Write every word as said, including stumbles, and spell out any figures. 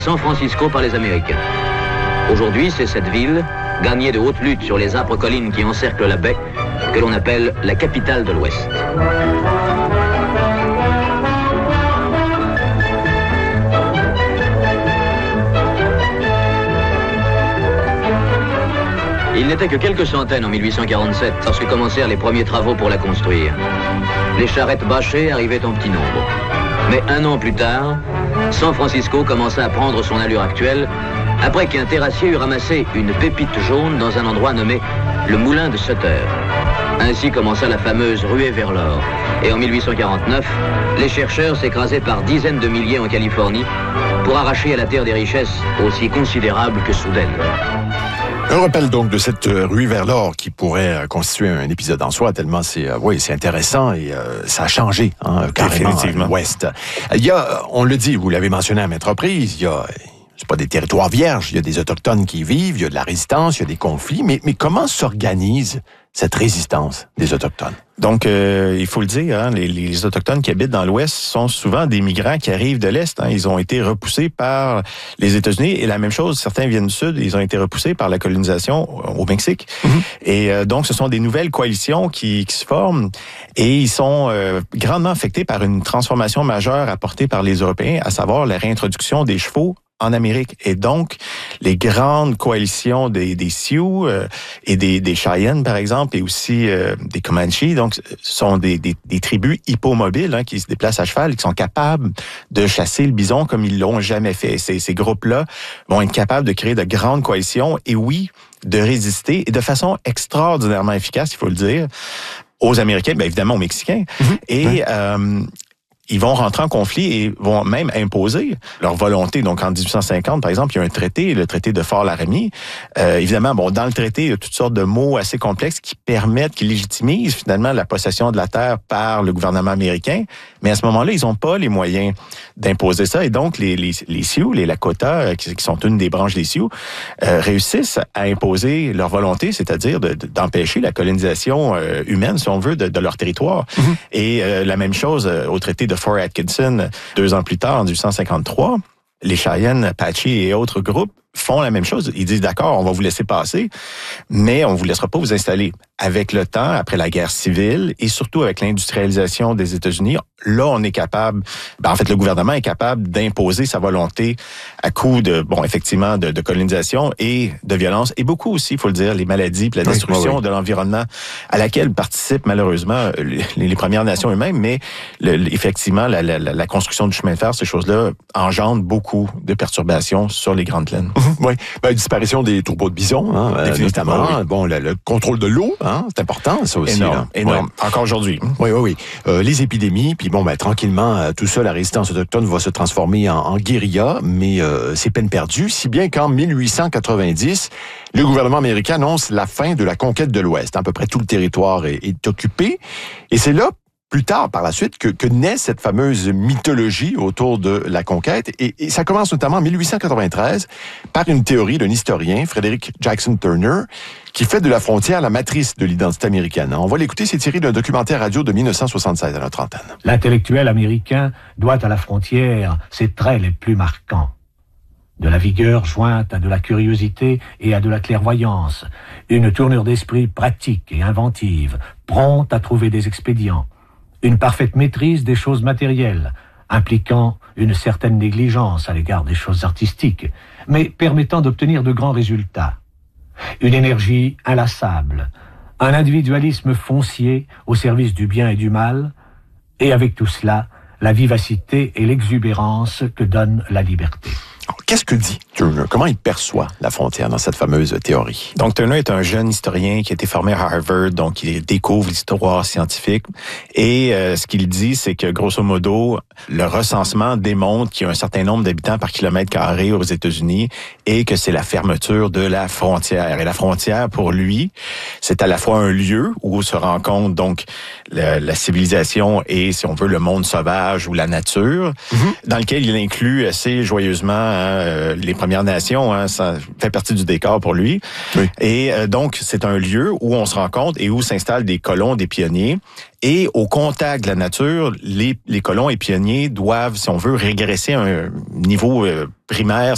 San Francisco par les Américains. Aujourd'hui, c'est cette ville, gagnée de haute lutte sur les âpres collines qui encerclent la baie, que l'on appelle la capitale de l'Ouest. Il n'était que quelques centaines en mille huit cent quarante-sept lorsque commencèrent les premiers travaux pour la construire. Les charrettes bâchées arrivaient en petit nombre. Mais un an plus tard, San Francisco commença à prendre son allure actuelle après qu'un terrassier eut ramassé une pépite jaune dans un endroit nommé le Moulin de Sutter. Ainsi commença la fameuse ruée vers l'or. Et en mille huit cent quarante-neuf, les chercheurs s'écrasaient par dizaines de milliers en Californie pour arracher à la terre des richesses aussi considérables que soudaines. Un rappel donc de cette ruée vers l'or qui pourrait constituer un épisode en soi, tellement c'est euh, oui, c'est intéressant et euh, ça a changé hein, carrément à l'Ouest. Il y a, on le dit, vous l'avez mentionné à maintes reprises, il y a, c'est pas des territoires vierges, il y a des Autochtones qui y vivent, il y a de la résistance, il y a des conflits, mais, mais comment s'organise cette résistance des Autochtones? Donc, euh, il faut le dire, hein, les, les Autochtones qui habitent dans l'Ouest sont souvent des migrants qui arrivent de l'Est. Hein. Ils ont été repoussés par les États-Unis. Et la même chose, certains viennent du Sud, ils ont été repoussés par la colonisation au Mexique. Mm-hmm. Et euh, donc, ce sont des nouvelles coalitions qui, qui se forment et ils sont euh, grandement affectés par une transformation majeure apportée par les Européens, à savoir la réintroduction des chevaux en Amérique. Et donc, les grandes coalitions des, des Sioux euh, et des, des Cheyennes, par exemple, et aussi euh, des Comanches, donc, sont des, des, des tribus hippomobiles hein, qui se déplacent à cheval, qui sont capables de chasser le bison comme ils l'ont jamais fait. Ces, ces groupes-là vont être capables de créer de grandes coalitions et oui, de résister et de façon extraordinairement efficace, il faut le dire, aux Américains, bien évidemment aux Mexicains. Mm-hmm. Et... Mm-hmm. Euh, ils vont rentrer en conflit et vont même imposer leur volonté. Donc, en dix-huit cent cinquante, par exemple, il y a un traité, le traité de Fort-Laramie. Euh, évidemment, bon, dans le traité, il y a toutes sortes de mots assez complexes qui permettent, qui légitimisent finalement la possession de la terre par le gouvernement américain. Mais à ce moment-là, ils n'ont pas les moyens d'imposer ça. Et donc, les, les, les Sioux, les Lakota, qui, qui sont une des branches des Sioux, euh, réussissent à imposer leur volonté, c'est-à-dire de, de, d'empêcher la colonisation euh, humaine, si on veut, de, de leur territoire. Mm-hmm. Et euh, la même chose euh, au traité de Fort Atkinson, deux ans plus tard, en dix-huit cent cinquante-trois, les Cheyennes, Apache et autres groupes font la même chose. Ils disent, d'accord, on va vous laisser passer, mais on ne vous laissera pas vous installer. Avec le temps, après la guerre civile et surtout avec l'industrialisation des États-Unis, là, on est capable, ben, en fait, le gouvernement est capable d'imposer sa volonté à coup de, bon, effectivement, de, de colonisation et de violence. Et beaucoup aussi, il faut le dire, les maladies puis la destruction oui, oui, oui. de l'environnement à laquelle participent malheureusement les, les Premières Nations eux-mêmes, mais le, effectivement, la, la, la construction du chemin de fer, ces choses-là engendrent beaucoup de perturbations sur les Grandes Plaines. Mmh, oui, ben, disparition des troupeaux de bisons, hein, euh, notamment. Oui. Bon, le, le contrôle de l'eau, hein, c'est important, ça aussi. Énorme, là. énorme. Ouais. Encore aujourd'hui. Oui, oui, oui. Euh, les épidémies, puis bon, ben, tranquillement, euh, tout ça, la résistance autochtone va se transformer en, en guérilla, mais euh, c'est peine perdue, si bien qu'en mille huit cent quatre-vingt-dix, le gouvernement américain annonce la fin de la conquête de l'Ouest. À peu près tout le territoire est, est occupé, et c'est là, plus tard, par la suite, que, que naît cette fameuse mythologie autour de la conquête. Et, et ça commence notamment en mille huit cent quatre-vingt-treize par une théorie d'un historien, Frederick Jackson Turner, qui fait de la frontière la matrice de l'identité américaine. On va l'écouter, c'est tiré d'un documentaire radio de mille neuf cent soixante-seize à notre antenne. L'intellectuel américain doit à la frontière ses traits les plus marquants. De la vigueur jointe à de la curiosité et à de la clairvoyance. Une tournure d'esprit pratique et inventive, prompte à trouver des expédients. Une parfaite maîtrise des choses matérielles, impliquant une certaine négligence à l'égard des choses artistiques, mais permettant d'obtenir de grands résultats. Une énergie inlassable, un individualisme foncier au service du bien et du mal, et avec tout cela, la vivacité et l'exubérance que donne la liberté. Alors, qu'est-ce que dit Turner? Comment il perçoit la frontière dans cette fameuse théorie? Donc, Turner est un jeune historien qui a été formé à Harvard, donc il découvre l'histoire scientifique. Et euh, ce qu'il dit, c'est que, grosso modo, le recensement démontre qu'il y a un certain nombre d'habitants par kilomètre carré aux États-Unis et que c'est la fermeture de la frontière. Et la frontière, pour lui, c'est à la fois un lieu où se rencontre donc la, la civilisation et, si on veut, le monde sauvage ou la nature, mm-hmm. dans lequel il inclut assez joyeusement hein, les Premières Nations. Hein, ça fait partie du décor pour lui. Oui. Et euh, donc, c'est un lieu où on se rencontre et où s'installent des colons, des pionniers. Et au contact de la nature, les, les colons et pionniers doivent, si on veut, régresser à un niveau euh, primaire,